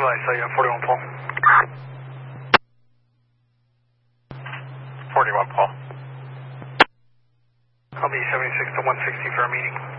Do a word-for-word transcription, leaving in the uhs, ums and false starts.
I saw you on forty-one Paul. forty-one Paul. I'll be seventy-six to one sixty for a meeting.